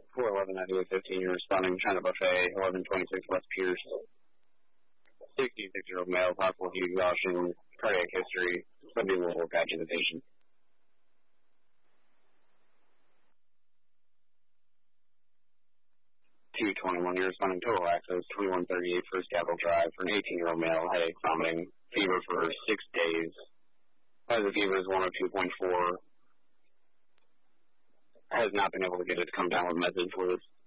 411-9815, you're responding to China Buffet, 1126 West Pierce. 66-year-old male, possible heat exhaustion, cardiac history, sublingual agitation. 221, you're responding total access, 2138 First Capitol Drive for an 18-year-old male, headache, vomiting, fever for 6 days. The fever is 102.4. Has not been able to get it to come down with method fluids.